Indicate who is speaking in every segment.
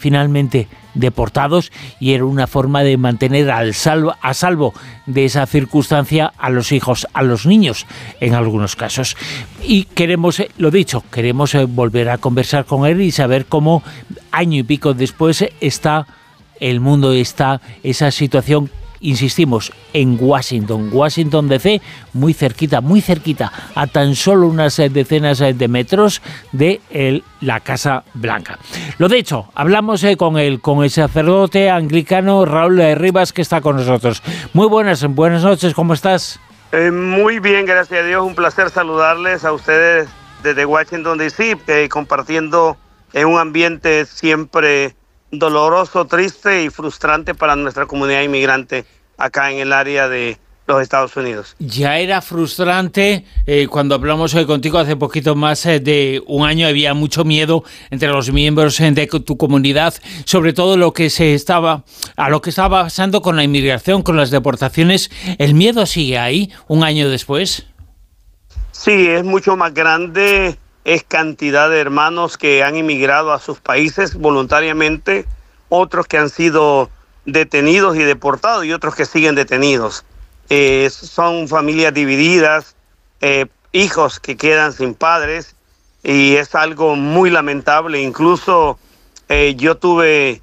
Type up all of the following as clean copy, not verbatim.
Speaker 1: finalmente deportados, y era una forma de mantener a salvo de esa circunstancia a los hijos, a los niños en algunos casos. Y queremos, lo dicho, queremos volver a conversar con él y saber cómo año y pico después está el mundo, está esa situación. Insistimos, en Washington DC, muy cerquita, a tan solo unas decenas de metros de la Casa Blanca. Lo dicho, hablamos con el sacerdote anglicano Raúl Rivas, que está con nosotros. Muy buenas noches, ¿cómo estás?
Speaker 2: Muy bien, gracias a Dios, un placer saludarles a ustedes desde Washington DC, compartiendo en un ambiente siempre doloroso, triste y frustrante para nuestra comunidad inmigrante acá en el área de los Estados Unidos.
Speaker 1: Ya era frustrante cuando hablamos contigo hace poquito más de un año. Había mucho miedo entre los miembros de tu comunidad, sobre todo lo que estaba pasando con la inmigración, con las deportaciones. ¿El miedo sigue ahí un año después?
Speaker 2: Sí, es mucho más grande. Es cantidad de hermanos que han inmigrado a sus países voluntariamente, otros que han sido detenidos y deportados y otros que siguen detenidos. Son familias divididas, hijos que quedan sin padres, y es algo muy lamentable. Incluso yo tuve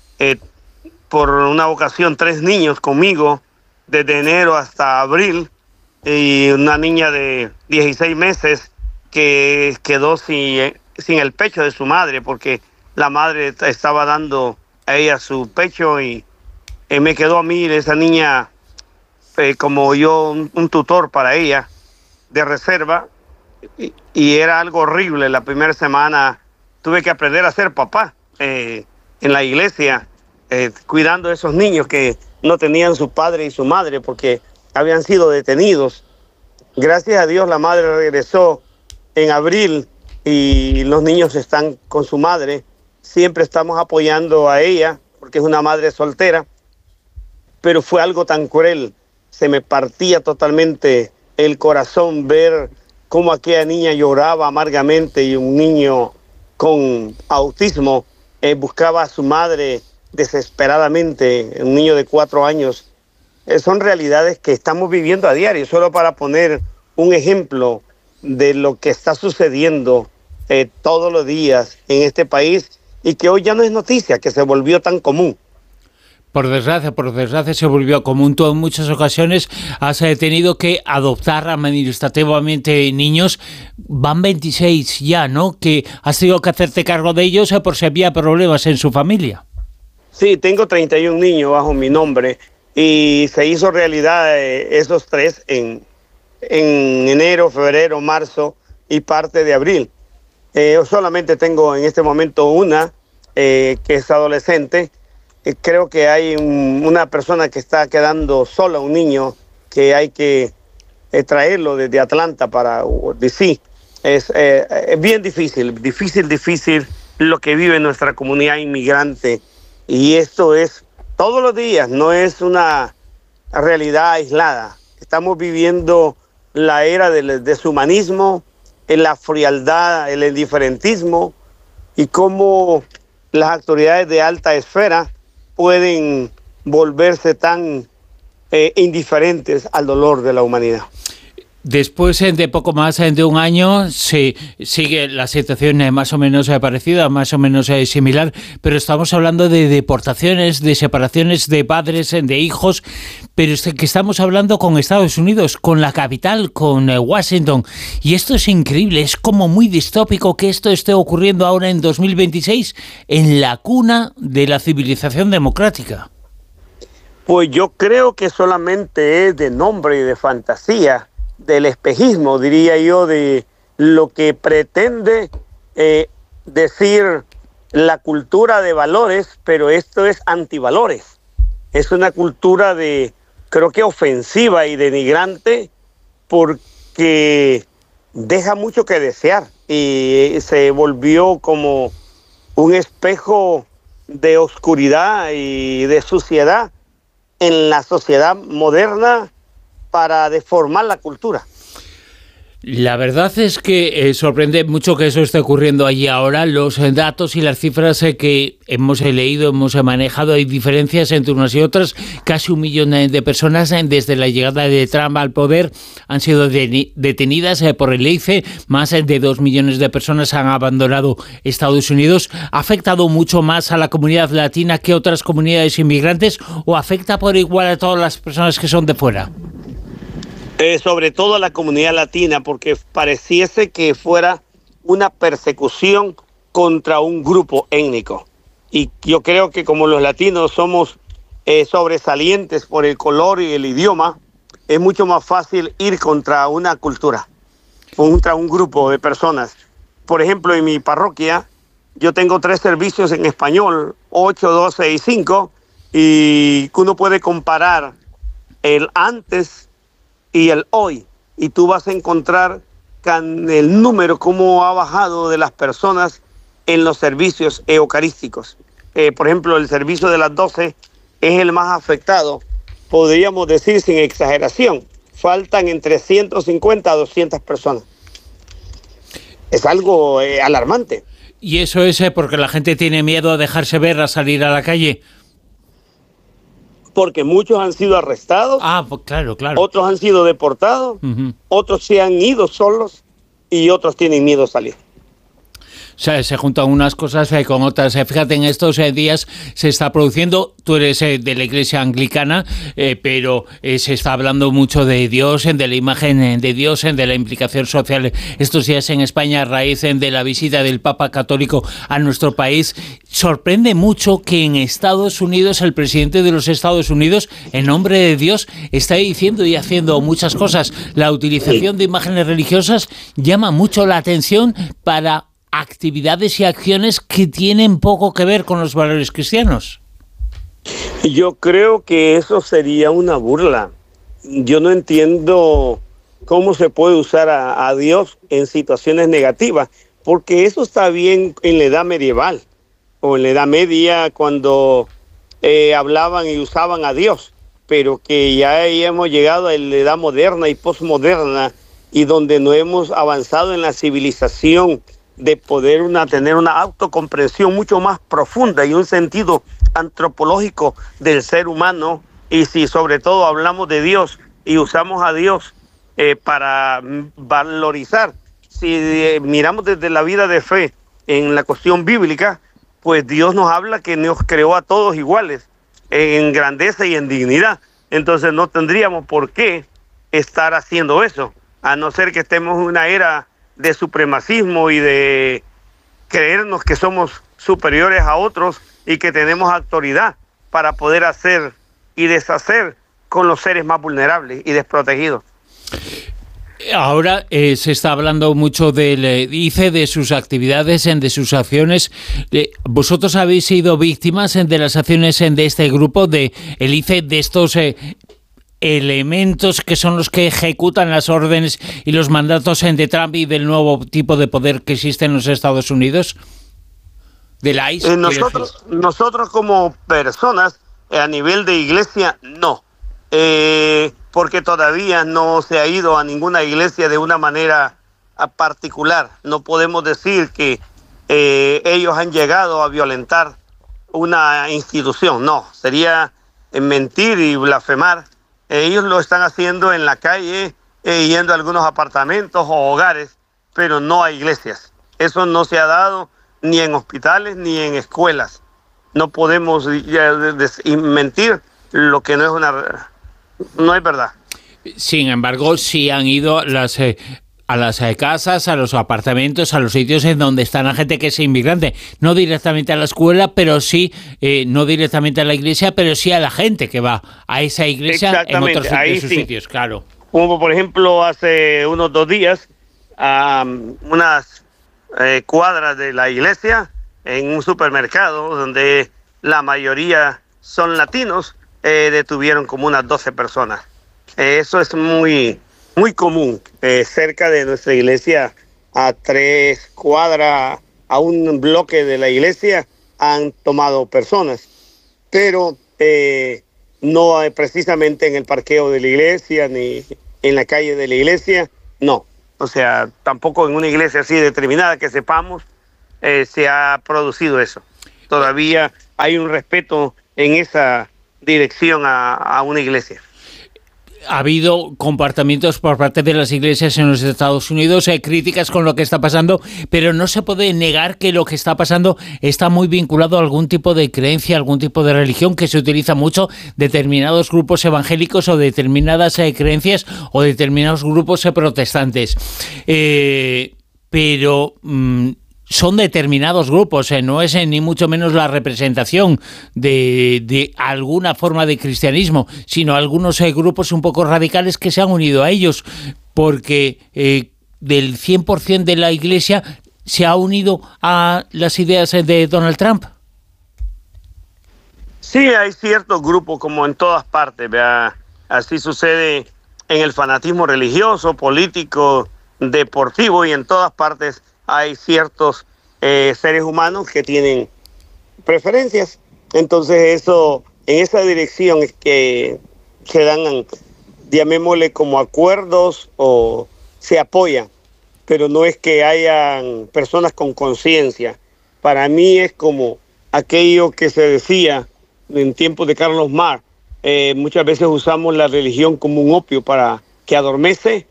Speaker 2: por una ocasión 3 niños conmigo desde enero hasta abril, y una niña de 16 meses que quedó sin el pecho de su madre porque la madre estaba dando a ella su pecho, y me quedó a mí esa niña como yo, un tutor para ella de reserva, y era algo horrible. La primera semana tuve que aprender a ser papá en la iglesia, cuidando de esos niños que no tenían su padre y su madre porque habían sido detenidos. Gracias a Dios la madre regresó en abril y los niños están con su madre. Siempre estamos apoyando a ella porque es una madre soltera, pero fue algo tan cruel. Se me partía totalmente el corazón ver cómo aquella niña lloraba amargamente, y un niño con autismo buscaba a su madre desesperadamente, un niño de 4 años. Son realidades que estamos viviendo a diario. Solo para poner un ejemplo de lo que está sucediendo todos los días en este país, y que hoy ya no es noticia, que se volvió tan común.
Speaker 1: Por desgracia se volvió común. Tú en muchas ocasiones has tenido que adoptar administrativamente niños. Van 26 ya, ¿no? Que has tenido que hacerte cargo de ellos por si había problemas en su familia.
Speaker 2: Sí, tengo 31 niños bajo mi nombre, y se hizo realidad esos 3 en enero, febrero, marzo y parte de abril. Yo solamente tengo en este momento una que es adolescente. Creo que hay una persona que está quedando sola, un niño que hay que traerlo desde Atlanta para DC. Es bien difícil lo que vive nuestra comunidad inmigrante, y esto es todos los días, no es una realidad aislada. Estamos viviendo la era del deshumanismo, la frialdad, el indiferentismo, y cómo las autoridades de alta esfera pueden volverse tan indiferentes al dolor de la humanidad.
Speaker 1: Después de poco más de un año se sigue la situación más o menos parecida, más o menos similar, pero estamos hablando de deportaciones, de separaciones de padres, de hijos, pero que estamos hablando con Estados Unidos, con la capital, con Washington, y esto es increíble. Es como muy distópico que esto esté ocurriendo ahora en 2026 en la cuna de la civilización democrática.
Speaker 2: Pues yo creo que solamente es de nombre y de fantasía, del espejismo, diría yo, de lo que pretende decir la cultura de valores, pero esto es antivalores. Es una cultura creo que ofensiva y denigrante, porque deja mucho que desear, y se volvió como un espejo de oscuridad y de suciedad en la sociedad moderna para deformar la cultura.
Speaker 1: La verdad es que sorprende mucho que eso esté ocurriendo allí ahora. Los datos y las cifras que hemos leído, hemos manejado, hay diferencias entre unas y otras. Casi 1 millón de personas desde la llegada de Trump al poder han sido detenidas por el EICE. Más de 2 millones de personas han abandonado Estados Unidos. ¿Ha afectado mucho más a la comunidad latina que otras comunidades inmigrantes o afecta por igual a todas las personas que son de fuera?
Speaker 2: Sobre todo a la comunidad latina, porque pareciese que fuera una persecución contra un grupo étnico. Y yo creo que como los latinos somos sobresalientes por el color y el idioma, es mucho más fácil ir contra una cultura, contra un grupo de personas. Por ejemplo, en mi parroquia, yo tengo 3 servicios en español, 8, 12 y 5, y uno puede comparar el antes y el hoy, y tú vas a encontrar el número cómo ha bajado de las personas en los servicios eucarísticos. Por ejemplo, el servicio de las 12 es el más afectado, podríamos decir sin exageración, faltan entre 150 a 200 personas. Es algo alarmante.
Speaker 1: ¿Y eso es porque la gente tiene miedo a dejarse ver, a salir a la calle?
Speaker 2: Porque muchos han sido arrestados,
Speaker 1: pues claro.
Speaker 2: Otros han sido deportados, otros se han ido solos y otros tienen miedo a salir.
Speaker 1: O sea, se juntan unas cosas con otras. Fíjate, en estos días se está produciendo, tú eres de la Iglesia Anglicana, pero se está hablando mucho de Dios, de la imagen de Dios, de la implicación social estos días en España a raíz de la visita del Papa Católico a nuestro país. Sorprende mucho que en Estados Unidos el presidente de los Estados Unidos, en nombre de Dios, está diciendo y haciendo muchas cosas. La utilización de imágenes religiosas llama mucho la atención para actividades y acciones que tienen poco que ver con los valores cristianos.
Speaker 2: Yo creo que eso sería una burla. Yo no entiendo cómo se puede usar a Dios en situaciones negativas, porque eso está bien en la edad medieval o en la edad media cuando hablaban y usaban a Dios, pero que ya hemos llegado a la edad moderna y posmoderna y donde no hemos avanzado en la civilización de poder tener una autocomprensión mucho más profunda y un sentido antropológico del ser humano. Y si sobre todo hablamos de Dios y usamos a Dios para valorizar, si miramos desde la vida de fe en la cuestión bíblica, pues Dios nos habla que nos creó a todos iguales en grandeza y en dignidad. Entonces no tendríamos por qué estar haciendo eso, a no ser que estemos en una era de supremacismo y de creernos que somos superiores a otros y que tenemos autoridad para poder hacer y deshacer con los seres más vulnerables y desprotegidos.
Speaker 1: Ahora se está hablando mucho del ICE, de sus actividades, de sus acciones. ¿Vosotros habéis sido víctimas de las acciones de este grupo, de el ICE, de estos elementos que son los que ejecutan las órdenes y los mandatos de Trump y del nuevo tipo de poder que existe en los Estados Unidos? ¿Del ICE?
Speaker 2: Nosotros como personas, a nivel de iglesia, no. Porque todavía no se ha ido a ninguna iglesia de una manera particular. No podemos decir que ellos han llegado a violentar una institución. No, sería mentir y blasfemar. Ellos lo están haciendo en la calle, yendo a algunos apartamentos o hogares, pero no a iglesias. Eso no se ha dado ni en hospitales ni en escuelas. No podemos mentir lo que no es verdad.
Speaker 1: Sin embargo, sí han ido a las casas, a los apartamentos, a los sitios en donde está la gente que es inmigrante. No directamente a la escuela, pero sí, no directamente a la iglesia, pero sí a la gente que va a esa iglesia en otros sitios, claro.
Speaker 2: Como por ejemplo, hace unos 2 días, a unas cuadras de la iglesia, en un supermercado donde la mayoría son latinos, detuvieron como unas 12 personas. Eso es muy común. Cerca de nuestra iglesia, a 3 cuadras, a un bloque de la iglesia, han tomado personas. Pero no precisamente en el parqueo de la iglesia, ni en la calle de la iglesia, no. O sea, tampoco en una iglesia así determinada que sepamos se ha producido eso. Todavía hay un respeto en esa dirección a una iglesia.
Speaker 1: Ha habido comportamientos por parte de las iglesias en los Estados Unidos, críticas con lo que está pasando, pero no se puede negar que lo que está pasando está muy vinculado a algún tipo de creencia, algún tipo de religión que se utiliza mucho, determinados grupos evangélicos o determinadas creencias o determinados grupos protestantes. Pero son determinados grupos, no es ni mucho menos la representación de alguna forma de cristianismo, sino algunos grupos un poco radicales que se han unido a ellos, porque del 100% de la Iglesia se ha unido a las ideas de Donald Trump.
Speaker 2: Sí, hay ciertos grupos como en todas partes, ¿verdad? Así sucede en el fanatismo religioso, político, deportivo, y en todas partes hay ciertos seres humanos que tienen preferencias. Entonces eso, en esa dirección es que se dan, llamémosle como acuerdos o se apoyan, pero no es que hayan personas con conciencia. Para mí es como aquello que se decía en tiempos de Carlos Marx, muchas veces usamos la religión como un opio para que adormece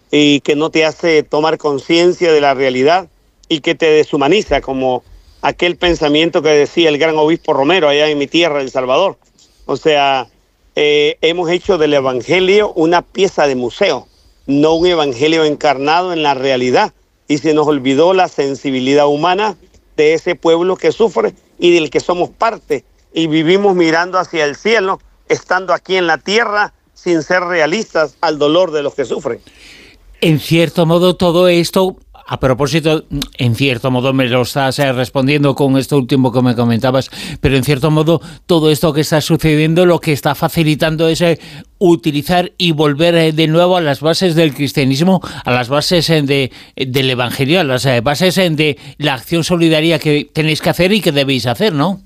Speaker 2: y que no te hace tomar conciencia de la realidad y que te deshumaniza, como aquel pensamiento que decía el gran obispo Romero allá en mi tierra, El Salvador. O sea, hemos hecho del evangelio una pieza de museo, no un evangelio encarnado en la realidad, y se nos olvidó la sensibilidad humana de ese pueblo que sufre y del que somos parte, y vivimos mirando hacia el cielo, estando aquí en la tierra, sin ser realistas al dolor de los que sufren.
Speaker 1: En cierto modo, todo esto, a propósito, en cierto modo me lo estás respondiendo con esto último que me comentabas, pero en cierto modo todo esto que está sucediendo lo que está facilitando es utilizar y volver de nuevo a las bases del cristianismo, a las bases del evangelio, a las bases de la acción solidaria que tenéis que hacer y que debéis hacer, ¿no?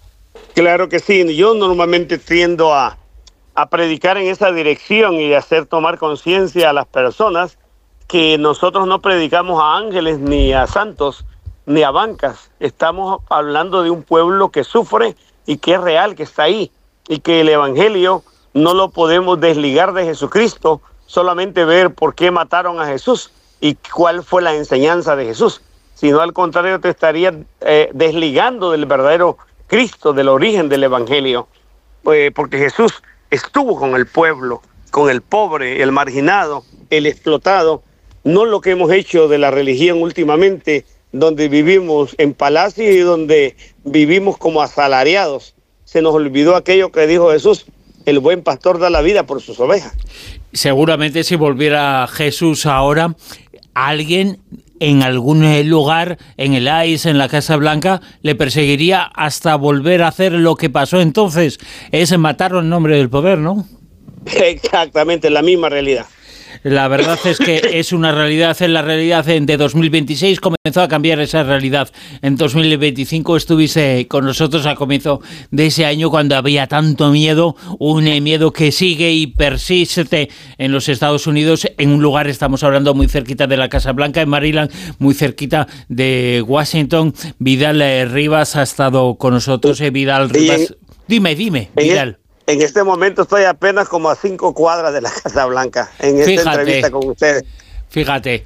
Speaker 2: Claro que sí. Yo normalmente tiendo a predicar en esa dirección y hacer tomar conciencia a las personas que nosotros no predicamos a ángeles ni a santos ni a bancas. Estamos hablando de un pueblo que sufre y que es real, que está ahí, y que el evangelio no lo podemos desligar de Jesucristo, solamente ver por qué mataron a Jesús y cuál fue la enseñanza de Jesús, sino al contrario te estaría desligando del verdadero Cristo, del origen del evangelio, porque Jesús estuvo con el pueblo, con el pobre, el marginado, el explotado, no lo que hemos hecho de la religión últimamente, donde vivimos en palacios y donde vivimos como asalariados. Se nos olvidó aquello que dijo Jesús: el buen pastor da la vida por sus ovejas.
Speaker 1: Seguramente si volviera Jesús ahora, alguien en algún lugar, en el AIS, en la Casa Blanca, le perseguiría hasta volver a hacer lo que pasó entonces, es matarlo en nombre del poder, ¿no?
Speaker 2: Exactamente, la misma realidad.
Speaker 1: La verdad es que es una realidad, en la realidad de 2026 comenzó a cambiar esa realidad. En 2025 estuviste con nosotros a comienzo de ese año cuando había tanto miedo, un miedo que sigue y persiste en los Estados Unidos, en un lugar, estamos hablando muy cerquita de la Casa Blanca, en Maryland, muy cerquita de Washington. Vidal Rivas ha estado con nosotros, Vidal Rivas. Dime, Vidal.
Speaker 2: En este momento estoy apenas como a 5 cuadras de la Casa Blanca, en esta entrevista con ustedes.
Speaker 1: Fíjate,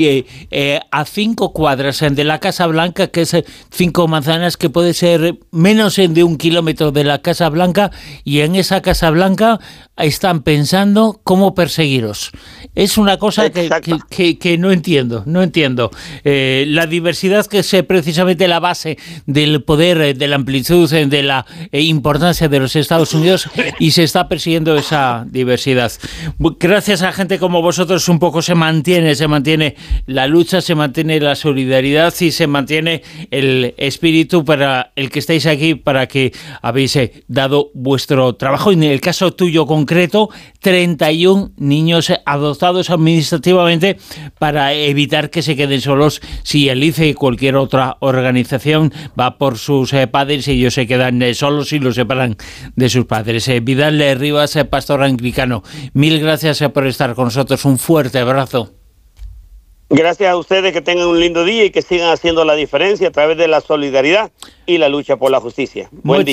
Speaker 1: que a 5 cuadras de la Casa Blanca, que es 5 manzanas, que puede ser menos de 1 kilómetro de la Casa Blanca, y en esa Casa Blanca están pensando cómo perseguiros. Es una cosa que no entiendo. La diversidad, que es precisamente la base del poder, de la amplitud, de la importancia de los Estados Unidos, y se está persiguiendo esa diversidad. Gracias a gente como vosotros un poco se mantiene la lucha, se mantiene la solidaridad y se mantiene el espíritu para el que estáis aquí, para que habéis dado vuestro trabajo. En el caso tuyo concreto, 31 niños adoptados administrativamente para evitar que se queden solos si el ICE y cualquier otra organización va por sus padres y ellos se quedan solos y los separan de sus padres. Vidal Rivas, pastor anglicano, mil gracias por estar con nosotros. Un fuerte abrazo.
Speaker 2: Gracias a ustedes, que tengan un lindo día y que sigan haciendo la diferencia a través de la solidaridad y la lucha por la justicia. Buen día.